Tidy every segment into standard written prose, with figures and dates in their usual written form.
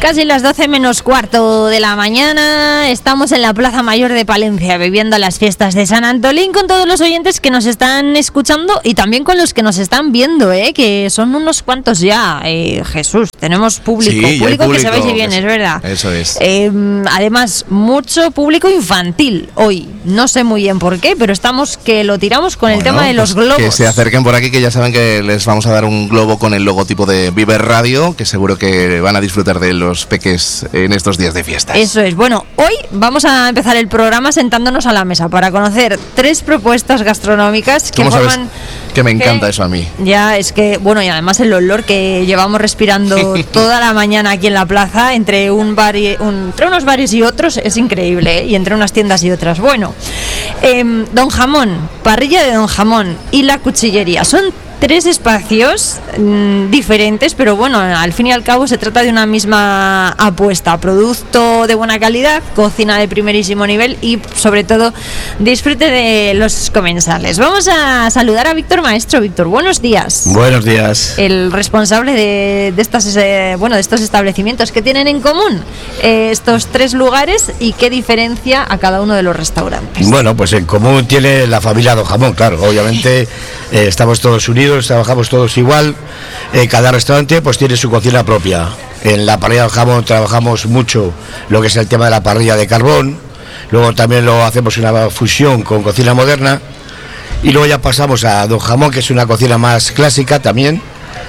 Casi las 12 menos cuarto de la mañana, estamos en la Plaza Mayor de Palencia viviendo las fiestas de San Antolín con todos los oyentes que nos están escuchando y también con los que nos están viendo, que son unos cuantos ya. Jesús, tenemos público, sí, público que se ve y viene, es verdad. Eso es. Además, mucho público infantil hoy, no sé muy bien por qué, pero estamos que lo tiramos con el tema de los globos. Que se acerquen por aquí, que ya saben que les vamos a dar un globo con el logotipo de Viver Radio, que seguro que van a disfrutar de los peques en estos días de fiestas. Eso es. Bueno, hoy vamos a empezar el programa sentándonos a la mesa para conocer 3 propuestas gastronómicas que forman... ¿Sabes que me encanta eso a mí? Ya, es que, bueno, y además el olor que llevamos respirando toda la mañana aquí en la plaza, entre entre unos bares y otros, es increíble, y entre unas tiendas y otras. Bueno, Don Jamón, parrilla de Don Jamón y la cuchillería, son 3 espacios diferentes, pero bueno, al fin y al cabo se trata de una misma apuesta: producto de buena calidad, cocina de primerísimo nivel y sobre todo disfrute de los comensales. Vamos a saludar a Víctor Maestro. Víctor, buenos días. Buenos días. El responsable de estos establecimientos. ¿Qué tienen en común estos 3 lugares y qué diferencia a cada uno de los restaurantes? Bueno, pues en común tiene la familia Don Jamón, claro. Obviamente estamos todos unidos, trabajamos todos igual. Cada restaurante pues tiene su cocina propia. En la parrilla Don Jamón trabajamos mucho lo que es el tema de la parrilla de carbón. Luego también lo hacemos una fusión con cocina moderna. Y luego ya pasamos a Don Jamón, que es una cocina más clásica también.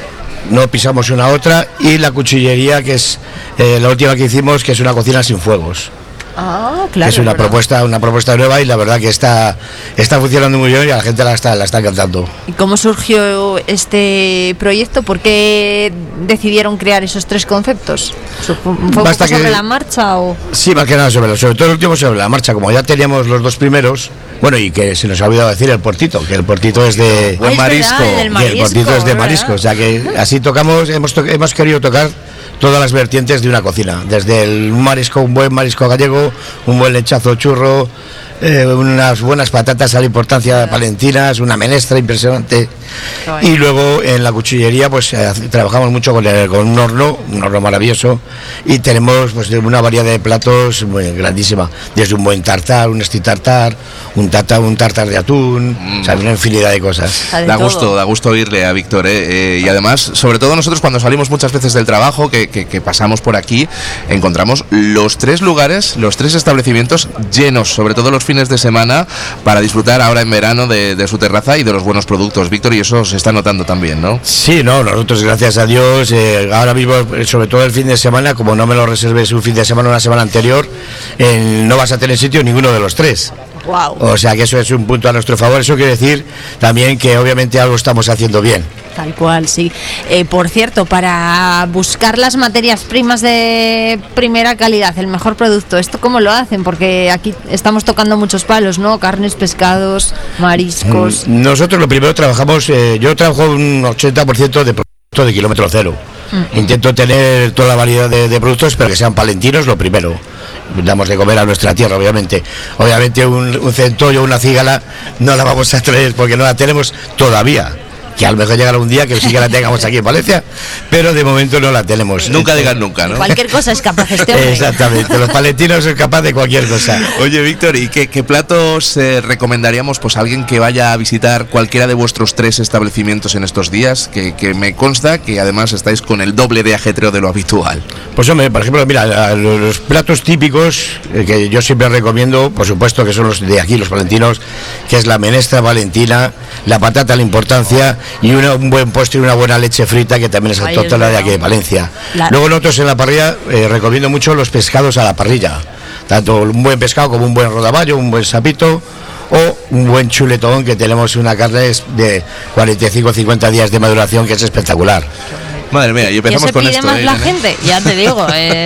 No pisamos una a otra. Y la cuchillería, que es la última que hicimos, que es una cocina sin fuegos. Ah, claro. Es una propuesta nueva y la verdad que está funcionando muy bien y a la gente la está encantando. ¿Y cómo surgió este proyecto? ¿Por qué decidieron crear esos 3 conceptos? ¿Fue un poco sobre la marcha o...? Sí, más que nada sobre todo el último sobre la marcha. Como ya teníamos los 2 primeros, bueno, y que se nos ha olvidado decir el Portito, que el Portito es de buen marisco. Y el Portito es de marisco, o sea que así hemos querido tocar todas las vertientes de una cocina, desde un buen marisco gallego, un buen lechazo churro, unas buenas patatas a la importancia palentinas, una menestra impresionante. Y luego en la cuchillería pues trabajamos mucho con un horno maravilloso, y tenemos pues una variedad de platos muy grandísima, desde un buen tartar, un esti tartar, un tartar de atún, o sea, una infinidad de cosas. Da gusto oírle a Víctor, y además, sobre todo nosotros cuando salimos muchas veces del trabajo, que pasamos por aquí, encontramos los 3 lugares, los 3 establecimientos llenos, sobre todo los fines de semana, para disfrutar ahora en verano de su terraza y de los buenos productos, Víctor, y eso se está notando también, ¿no? Sí, nosotros gracias a Dios, ahora mismo, sobre todo el fin de semana, como no me lo reserves un fin de semana, una semana anterior, no vas a tener sitio ninguno de los 3. Wow. O sea que eso es un punto a nuestro favor. Eso quiere decir también que obviamente algo estamos haciendo bien. Tal cual, sí. Por cierto, para buscar las materias primas de primera calidad, el mejor producto, ¿esto cómo lo hacen? Porque aquí estamos tocando muchos palos, ¿no? Carnes, pescados, mariscos. Nosotros lo primero trabajamos, yo trabajo un 80% de producto de kilómetro cero. Intento tener toda la variedad de productos, pero que sean palentinos, lo primero. Damos de comer a nuestra tierra, obviamente. Obviamente un centollo, una cígala, no la vamos a traer porque no la tenemos todavía. Que a lo mejor llegará un día que sí que la tengamos aquí en Valencia, pero de momento no la tenemos. Nunca digan nunca, ¿no? Cualquier cosa es capaz este hombre. Exactamente, los palentinos son capaces de cualquier cosa. Oye, Víctor, ¿y qué platos recomendaríamos pues a alguien que vaya a visitar cualquiera de vuestros 3 establecimientos en estos días? Que me consta que además estáis con el doble de ajetreo de lo habitual. Pues hombre, por ejemplo, mira, los platos típicos que yo siempre recomiendo, por supuesto que son los de aquí, los palentinos, que es la menestra valentina, la patata a la importancia, y un buen postre y una buena leche frita, que también es autóctona de aquí de Palencia. Luego nosotros en la parrilla recomiendo mucho los pescados a la parrilla, tanto un buen pescado como un buen rodaballo, un buen sapito o un buen chuletón, que tenemos una carne de 45-50 días de maduración, que es espectacular. Madre mía, y empezamos con esto. ¿Qué se pide más la gente? Ya te digo,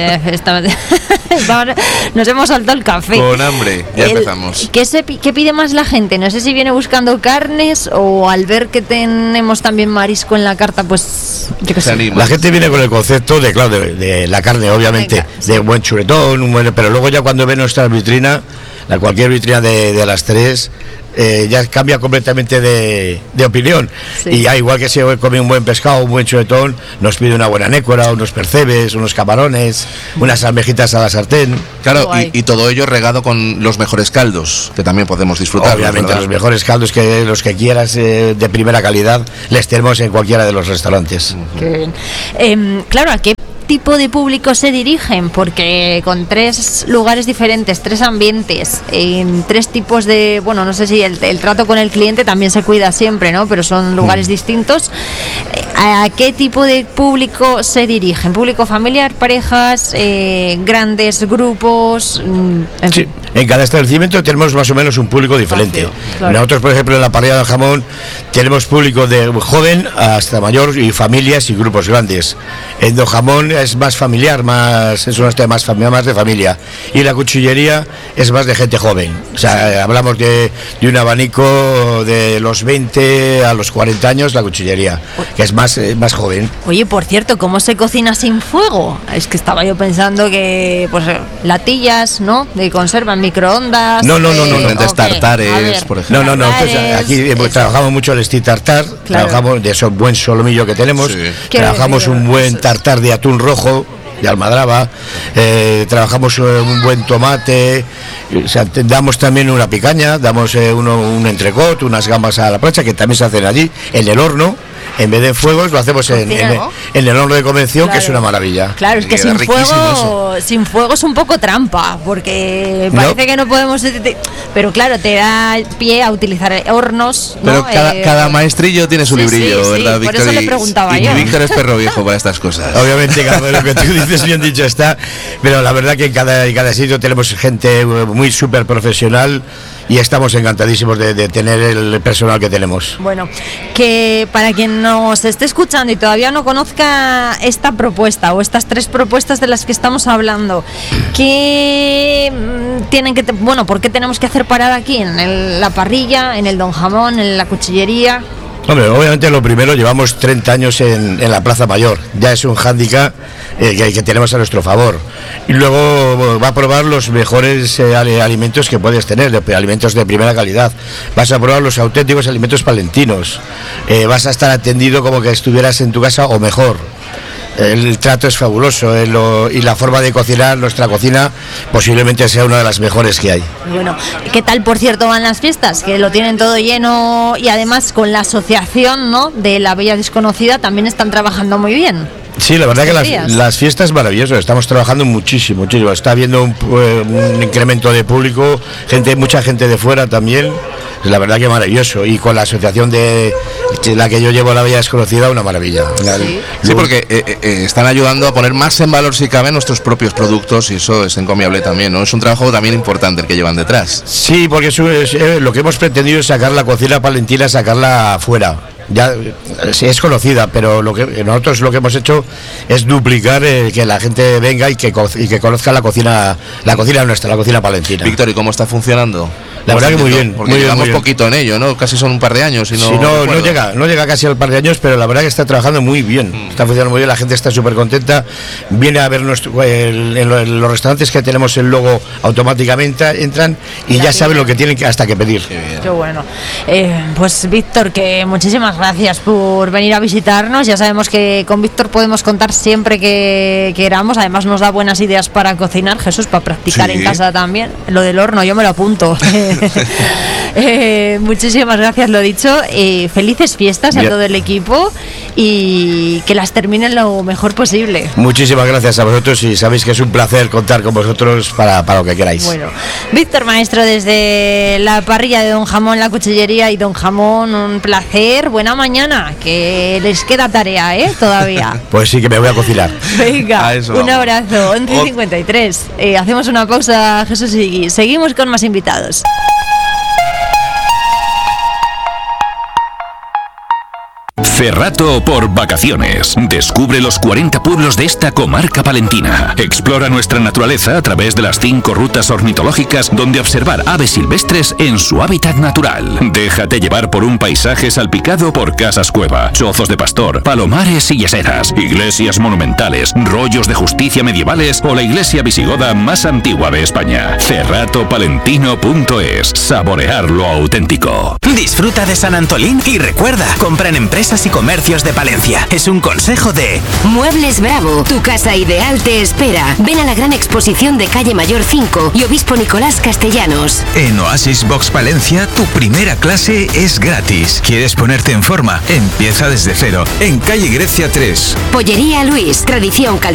nos hemos saltado el café. Con hambre, ya empezamos. ¿Qué pide más la gente? No sé si viene buscando carnes o al ver que tenemos también marisco en la carta, pues yo qué sé. La gente viene con el concepto de la carne, obviamente, de un buen chuletón, pero luego ya cuando ve nuestra vitrina, cualquier vitrina de las 3, ya cambia completamente de opinión. Sí. Y ya igual que se come un buen pescado, un buen chuletón, nos pide una buena nécora, unos percebes, unos camarones, unas almejitas a la sartén. Claro, y todo ello regado con los mejores caldos, que también podemos disfrutar. Obviamente, los mejores caldos, que los que quieras, de primera calidad, les tenemos en cualquiera de los restaurantes. Qué bien. Claro, ¿a qué tipo de público se dirigen? Porque con 3 lugares diferentes, 3 ambientes, 3 tipos de, bueno, no sé si el trato con el cliente también se cuida siempre, ¿no? Pero son lugares distintos. ¿A qué tipo de público se dirigen? ¿Público familiar, parejas, grandes grupos? En Sí, en cada establecimiento tenemos más o menos un público diferente. Claro. Nosotros, por ejemplo, en la parrilla del jamón tenemos público de joven hasta mayor, y familias y grupos grandes. En Don Jamón es más familiar, es una historia más de familia, y la cuchillería es más de gente joven. O sea, hablamos de un abanico de los 20 a los 40 años, la cuchillería, que es más joven. Oye, por cierto, ¿cómo se cocina sin fuego? Es que estaba yo pensando que, pues, latillas, ¿no? De conserva en microondas. No. Diferentes tartares, por ejemplo. No, pues aquí trabajamos mucho el steak tartar, trabajamos de ese buen solomillo que tenemos, trabajamos un buen tartar de atún rojo, de almadraba, trabajamos un buen tomate, o sea, damos también una picaña, damos un entrecot, unas gambas a la plancha, que también se hacen allí, en el horno. En vez de en fuegos, lo hacemos en el horno de convención, claro, que es una maravilla. Claro, es que sin fuego es un poco trampa, porque parece que no podemos... Pero claro, te da pie a utilizar hornos, ¿no? Pero cada maestrillo tiene su librillo, ¿verdad, Víctor? Por eso le preguntaba yo. Y Víctor es perro viejo para estas cosas. Obviamente, cada vez lo que tú dices bien dicho está, pero la verdad que en cada sitio tenemos gente muy súper profesional, y estamos encantadísimos de tener el personal que tenemos. Bueno, que para quien nos esté escuchando y todavía no conozca esta propuesta o estas 3 propuestas de las que estamos hablando, ¿qué tienen que ¿por qué tenemos que hacer parada aquí en la parrilla, en el Don Jamón, en la cuchillería? Hombre, obviamente lo primero, llevamos 30 años en la Plaza Mayor, ya es un hándicap que tenemos a nuestro favor. Y luego va a probar los mejores alimentos que puedes tener, alimentos de primera calidad. Vas a probar los auténticos alimentos palentinos, vas a estar atendido como que estuvieras en tu casa o mejor. El trato es fabuloso, y la forma de cocinar, nuestra cocina posiblemente sea una de las mejores que hay. Bueno, ¿qué tal, por cierto, van las fiestas? Que lo tienen todo lleno, y además con la asociación, ¿no?, de la Bella Desconocida también están trabajando muy bien. Sí, la verdad que las fiestas maravillosas, estamos trabajando muchísimo, está habiendo un incremento de público, mucha gente de fuera también. La verdad que maravilloso, y con la asociación de la que yo llevo, la Bella Desconocida, una maravilla. Sí, porque están ayudando a poner más en valor, si cabe, nuestros propios productos, y eso es encomiable también, ¿no? Es un trabajo también importante el que llevan detrás. Sí, porque lo que hemos pretendido es sacar la cocina palentina, sacarla afuera. Ya es conocida, pero nosotros lo que hemos hecho es duplicar, que la gente venga y que conozca la cocina nuestra, la cocina palentina. Víctor, ¿y cómo está funcionando? La verdad que muy bien, porque muy llevamos bien. poquito en ello, ¿no? Casi son un par de años. No llega casi al par de años, pero la verdad que está trabajando muy bien. Está funcionando muy bien, la gente está súper contenta. Viene a ver en los restaurantes que tenemos el logo, automáticamente entran y ya saben lo que tienen hasta que pedir. Qué bueno. Pues Víctor, que muchísimas gracias por venir a visitarnos. Ya sabemos que con Víctor podemos contar siempre que queramos. Además nos da buenas ideas para cocinar, Jesús, para practicar en casa también. Lo del horno, yo me lo apunto. Muchísimas gracias, lo dicho. Felices fiestas a todo el equipo, y que las terminen lo mejor posible. Muchísimas gracias a vosotros, y sabéis que es un placer contar con vosotros para lo que queráis. Bueno, Víctor Maestro, desde la parrilla de Don Jamón, la cuchillería y Don Jamón, un placer. Buena mañana, que les queda tarea, todavía. Pues sí, que me voy a cocinar. Venga, un abrazo. 11:53. Hacemos una pausa, Jesús, y seguimos con más invitados. Cerrato por vacaciones. Descubre los 40 pueblos de esta comarca palentina. Explora nuestra naturaleza a través de las 5 rutas ornitológicas donde observar aves silvestres en su hábitat natural. Déjate llevar por un paisaje salpicado por casas cueva, chozos de pastor, palomares y yeseras, iglesias monumentales, rollos de justicia medievales o la iglesia visigoda más antigua de España. Cerratopalentino.es. Saborear lo auténtico. Disfruta de San Antolín y recuerda, compra en empresas y comercios de Palencia. Es un consejo de Muebles Bravo, tu casa ideal te espera. Ven a la gran exposición de Calle Mayor 5 y Obispo Nicolás Castellanos. En Oasis Box Palencia, tu primera clase es gratis. ¿Quieres ponerte en forma? Empieza desde cero, en Calle Grecia 3. Pollería Luis, tradición, calidad